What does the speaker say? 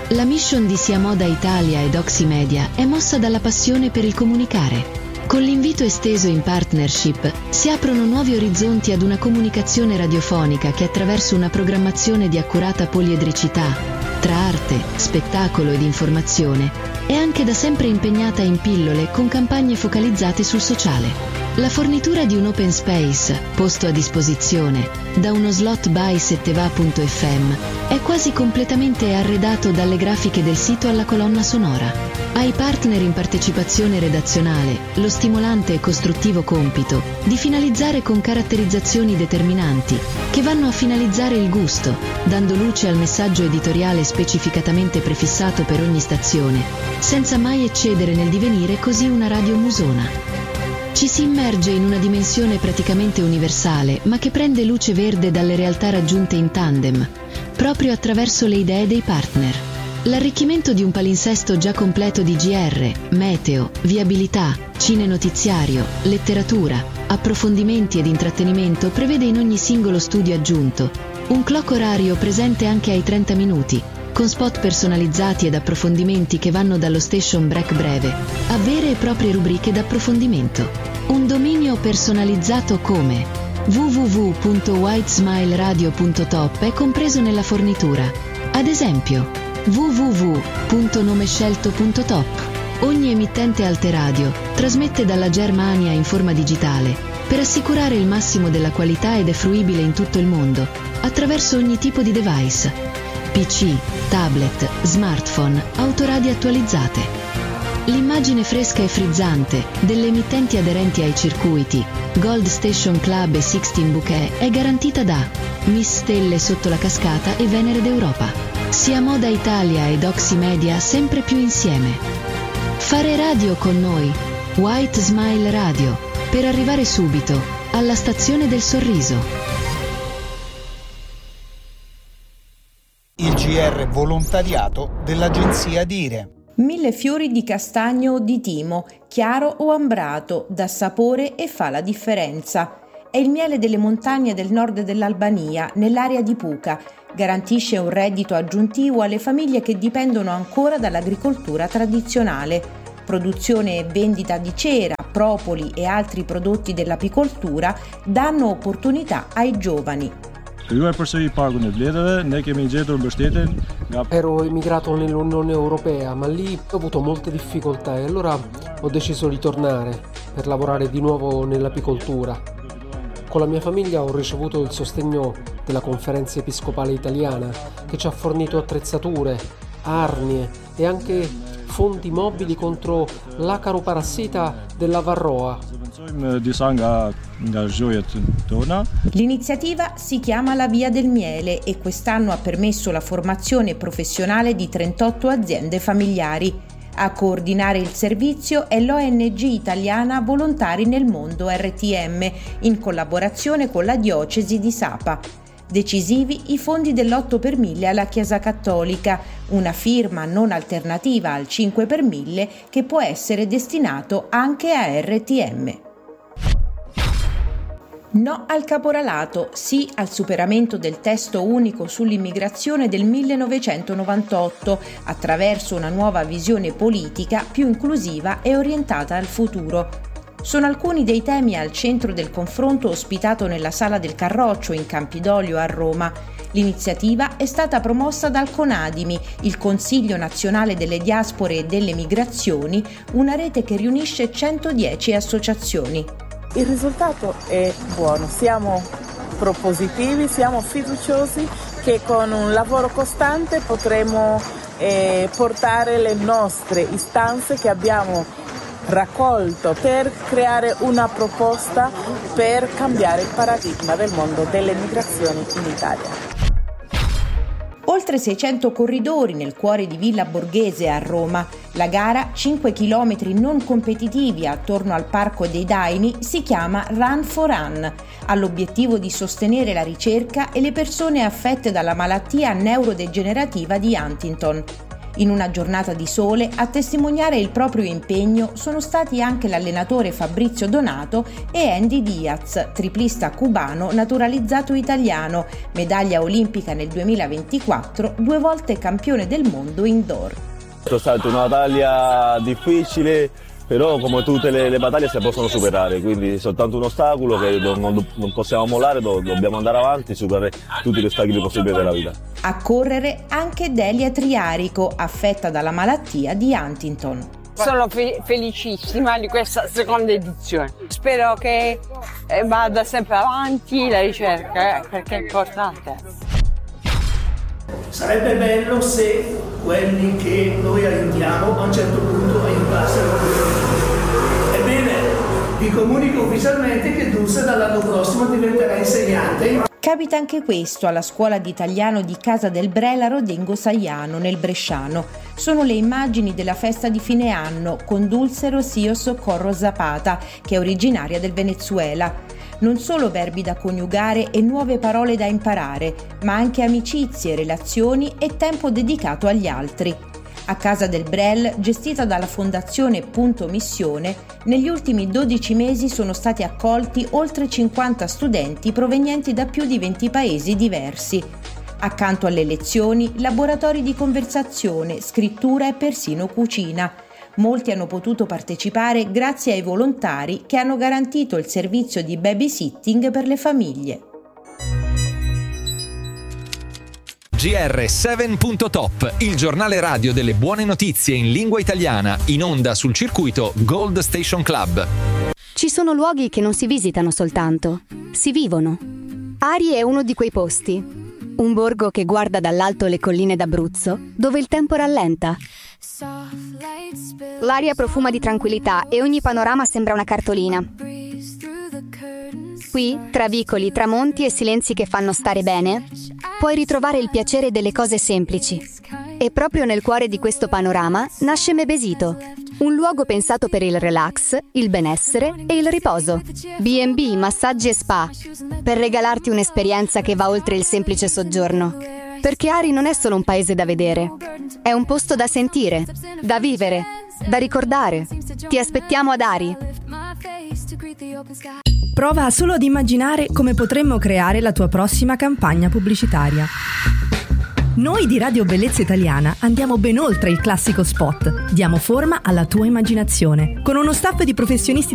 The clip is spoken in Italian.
La mission di Sia Moda Italia ed Oximedia è mossa dalla passione per il comunicare. Con l'invito esteso in partnership si aprono nuovi orizzonti ad una comunicazione radiofonica che attraverso una programmazione di accurata poliedricità, tra arte, spettacolo ed informazione, è anche da sempre impegnata in pillole con campagne focalizzate sul sociale. La fornitura di un open space, posto a disposizione, da uno slot by setteva.fm, è quasi completamente arredato dalle grafiche del sito alla colonna sonora. Ai partner in partecipazione redazionale lo stimolante e costruttivo compito di finalizzare con caratterizzazioni determinanti che vanno a finalizzare il gusto, dando luce al messaggio editoriale specificatamente prefissato per ogni stazione, senza mai eccedere nel divenire così una radio musona. Ci si immerge in una dimensione praticamente universale, ma che prende luce verde dalle realtà raggiunte in tandem, proprio attraverso le idee dei partner. L'arricchimento di un palinsesto già completo di GR, meteo, viabilità, cinenotiziario, letteratura, approfondimenti ed intrattenimento prevede in ogni singolo studio aggiunto un clock orario presente anche ai 30 minuti, con spot personalizzati ed approfondimenti che vanno dallo station break breve a vere e proprie rubriche d'approfondimento. Un dominio personalizzato come www.whitesmileradio.top è compreso nella fornitura. Ad esempio, www.nomescelto.top. Ogni emittente Alteradio trasmette dalla Germania in forma digitale per assicurare il massimo della qualità ed è fruibile in tutto il mondo attraverso ogni tipo di device: PC, tablet, smartphone, autoradio attualizzate. L'immagine fresca e frizzante delle emittenti aderenti ai circuiti Gold Station Club e Sixteen Bouquet è garantita da Miss Stelle sotto la cascata e Venere d'Europa. Sia Moda Italia ed Oximedia sempre più insieme. Fare radio con noi, White Smile Radio, per arrivare subito alla stazione del sorriso. Il GR volontariato dell'agenzia Dire. 1000 fiori di castagno o di timo, chiaro o ambrato, dà sapore e fa la differenza. È il miele delle montagne del nord dell'Albania, nell'area di Puca. Garantisce un reddito aggiuntivo alle famiglie che dipendono ancora dall'agricoltura tradizionale. Produzione e vendita di cera, propoli e altri prodotti dell'apicoltura danno opportunità ai giovani. Ero emigrato nell'Unione Europea, ma lì ho avuto molte difficoltà e allora ho deciso di tornare per lavorare di nuovo nell'apicoltura. Con la mia famiglia ho ricevuto il sostegno della Conferenza Episcopale Italiana, che ci ha fornito attrezzature, arnie e anche fondi mobili contro l'acaro parassita della varroa. L'iniziativa si chiama La Via del Miele e quest'anno ha permesso la formazione professionale di 38 aziende familiari. A coordinare il servizio è l'ONG italiana Volontari nel Mondo RTM, in collaborazione con la diocesi di Sapa. Decisivi i fondi dell'8 per 1000 alla Chiesa Cattolica, una firma non alternativa al 5 per 1000 che può essere destinato anche a RTM. No al caporalato, sì al superamento del testo unico sull'immigrazione del 1998 attraverso una nuova visione politica più inclusiva e orientata al futuro. Sono alcuni dei temi al centro del confronto ospitato nella Sala del Carroccio in Campidoglio a Roma. L'iniziativa è stata promossa dal CONADIMI, il Consiglio Nazionale delle Diaspore e delle Migrazioni, una rete che riunisce 110 associazioni. Il risultato è buono, siamo propositivi, siamo fiduciosi che con un lavoro costante potremo portare le nostre istanze che abbiamo raccolto per creare una proposta per cambiare il paradigma del mondo delle migrazioni in Italia. Oltre 600 corridori nel cuore di Villa Borghese a Roma. La gara, 5 chilometri non competitivi attorno al Parco dei Daini, si chiama Run for Run. Ha l'obiettivo di sostenere la ricerca e le persone affette dalla malattia neurodegenerativa di Huntington. In una giornata di sole, a testimoniare il proprio impegno sono stati anche l'allenatore Fabrizio Donato e Andy Diaz, triplista cubano naturalizzato italiano, medaglia olimpica nel 2024, 2 volte campione del mondo indoor. È stata una battaglia difficile, però come tutte le battaglie si possono superare, quindi è soltanto un ostacolo che non possiamo mollare, dobbiamo andare avanti e superare tutti gli ostacoli possibili della vita. A correre anche Delia Triarico, affetta dalla malattia di Huntington. Sono felicissima di questa seconda edizione. Spero che vada sempre avanti la ricerca, perché è importante. Sarebbe bello se quelli che noi aiutiamo a un certo punto aiutassero. Ebbene, vi comunico ufficialmente che Dulce dall'anno prossimo diventerà insegnante. Capita anche questo alla scuola di italiano di Casa del Brela Rodengo Saiano, nel Bresciano. Sono le immagini della festa di fine anno con Dulce Rocío Socorro Zapata, che è originaria del Venezuela. Non solo verbi da coniugare e nuove parole da imparare, ma anche amicizie, relazioni e tempo dedicato agli altri. A Casa del Brel, gestita dalla Fondazione Punto Missione, negli ultimi 12 mesi sono stati accolti oltre 50 studenti provenienti da più di 20 paesi diversi. Accanto alle lezioni, laboratori di conversazione, scrittura e persino cucina. Molti hanno potuto partecipare grazie ai volontari che hanno garantito il servizio di babysitting per le famiglie. GR7.top, il giornale radio delle buone notizie in lingua italiana, in onda sul circuito Gold Station Club. Ci sono luoghi che non si visitano soltanto, si vivono. Ari è uno di quei posti. Un borgo che guarda dall'alto le colline d'Abruzzo, dove il tempo rallenta. L'aria profuma di tranquillità e ogni panorama sembra una cartolina. Qui, tra vicoli, tramonti e silenzi che fanno stare bene, puoi ritrovare il piacere delle cose semplici. E proprio nel cuore di questo panorama nasce Mebesito, un luogo pensato per il relax, il benessere e il riposo. B&B, massaggi e spa, per regalarti un'esperienza che va oltre il semplice soggiorno. Perché Ari non è solo un paese da vedere, è un posto da sentire, da vivere, da ricordare. Ti aspettiamo ad Ari. Prova solo ad immaginare come potremmo creare la tua prossima campagna pubblicitaria. Noi di Radio Bellezza Italiana andiamo ben oltre il classico spot. Diamo forma alla tua immaginazione. Con uno staff di professionisti